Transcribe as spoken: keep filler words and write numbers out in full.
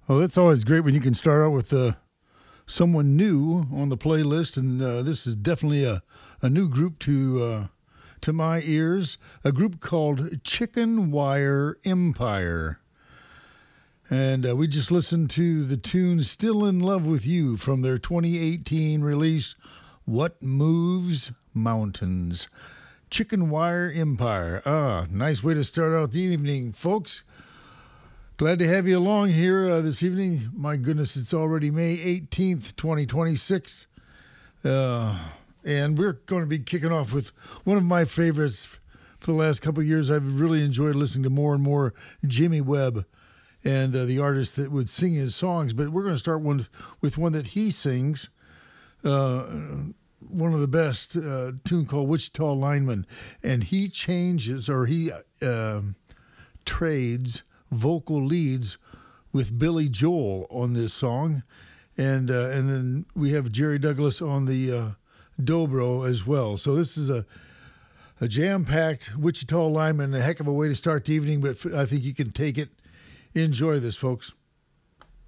Oh, that's always great when you can start out with uh, someone new on the playlist, and uh, this is definitely a, a new group to uh, to my ears. A group called Chicken Wire Empire, and uh, we just listened to the tune "Still in Love with You" from their twenty eighteen release, "What Moves Mountains." Chicken Wire Empire. Ah, nice way to start out the evening, folks. Glad to have you along here uh, this evening. My goodness, it's already May eighteenth, twenty twenty-six. Uh, and we're going to be kicking off with one of my favorites for the last couple of years. I've really enjoyed listening to more and more Jimmy Webb and uh, the artists that would sing his songs. But we're going to start one with one that he sings. Uh, one of the best, uh, tune called Wichita Lineman. And he changes, or he uh, trades vocal leads with Billy Joel on this song. And uh, and then we have Jerry Douglas on the uh, dobro as well. So this is a, a jam-packed Wichita Lineman, a heck of a way to start the evening, but I think you can take it. Enjoy this, folks.